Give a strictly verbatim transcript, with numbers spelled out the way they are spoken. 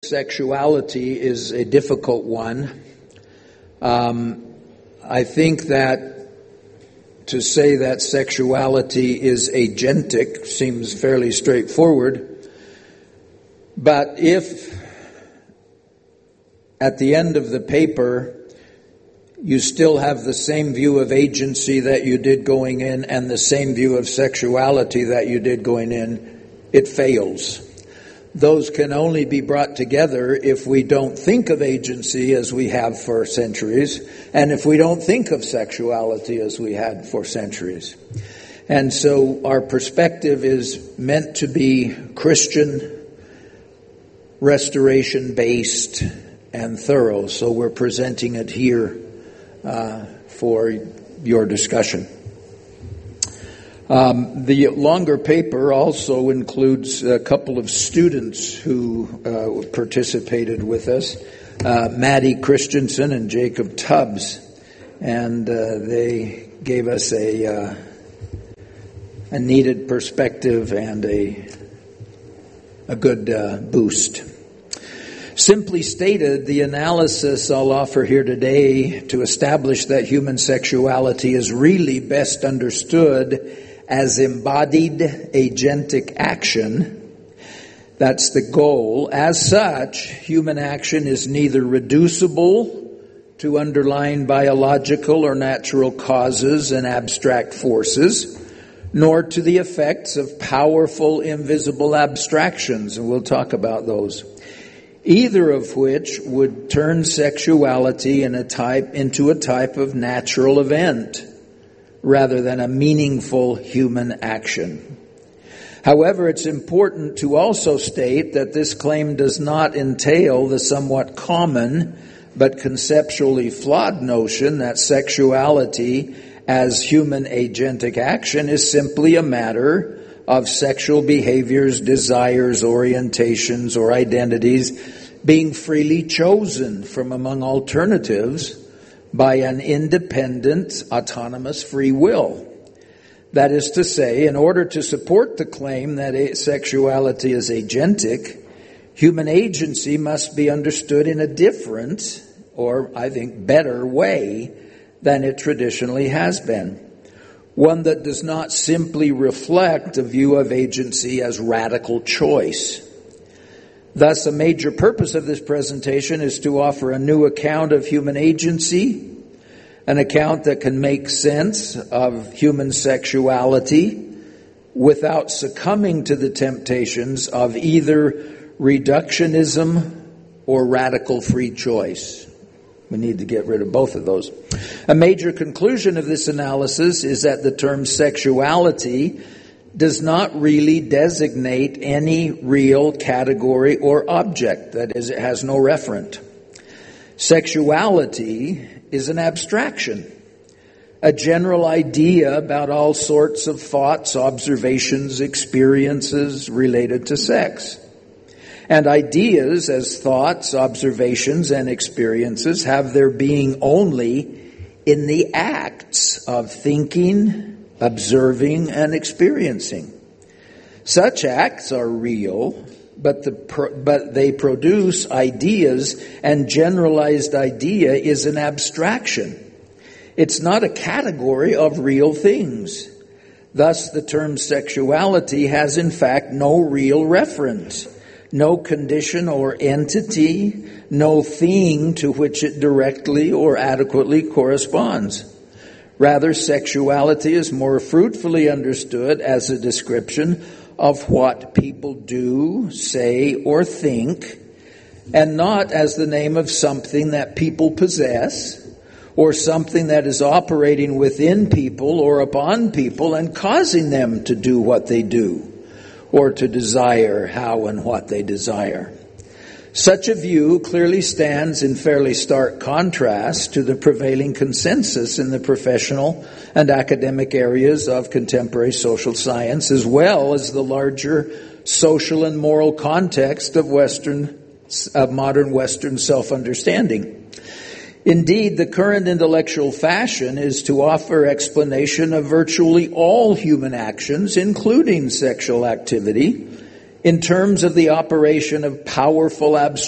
sexuality is a difficult one. Um, I think that to say that sexuality is agentic seems fairly straightforward. But if at the end of the paper you still have the same view of agency that you did going in and the same view of sexuality that you did going in, it fails. Those can only be brought together if we don't think of agency as we have for centuries, and if we don't think of sexuality as we had for centuries. And so our perspective is meant to be Christian, restoration-based, and thorough. So we're presenting it here uh, for your discussion. Um, the longer paper also includes a couple of students who uh, participated with us, uh, Maddie Christensen and Jacob Tubbs, and uh, they gave us a uh, a needed perspective and a a good uh, boost. Simply stated, the analysis I'll offer here today to establish that human sexuality is really best understood as embodied agentic action. That's the goal. As such, human action is neither reducible to underlying biological or natural causes and abstract forces, nor to the effects of powerful invisible abstractions, and we'll talk about those. Either of which would turn sexuality in a type into a type of natural event, rather than a meaningful human action. However, it's important to also state that this claim does not entail the somewhat common but conceptually flawed notion that sexuality as human agentic action is simply a matter of sexual behaviors, desires, orientations, or identities being freely chosen from among alternatives by an independent, autonomous free will. That is to say, in order to support the claim that sexuality is agentic, human agency must be understood in a different, or I think better way than it traditionally has been. One that does not simply reflect a view of agency as radical choice. Thus, a major purpose of this presentation is to offer a new account of human agency, an account that can make sense of human sexuality without succumbing to the temptations of either reductionism or radical free choice. We need to get rid of both of those. A major conclusion of this analysis is that the term sexuality does not really designate any real category or object. That is, it has no referent. Sexuality is an abstraction, a general idea about all sorts of thoughts, observations, experiences related to sex. And ideas as thoughts, observations, and experiences have their being only in the acts of thinking, observing, and experiencing. Such acts are real, but the but they produce ideas, and generalized idea is an abstraction. It's not a category of real things. Thus, the term sexuality has in fact no real reference, no condition or entity, no thing to which it directly or adequately corresponds. Rather, sexuality is more fruitfully understood as a description of what people do, say, or think, and not as the name of something that people possess, or something that is operating within people or upon people and causing them to do what they do, or to desire how and what they desire. Such a view clearly stands in fairly stark contrast to the prevailing consensus in the professional and academic areas of contemporary social science, as well as the larger social and moral context of Western, of modern Western self-understanding. Indeed, the current intellectual fashion is to offer explanation of virtually all human actions, including sexual activity, in terms of the operation of powerful abstract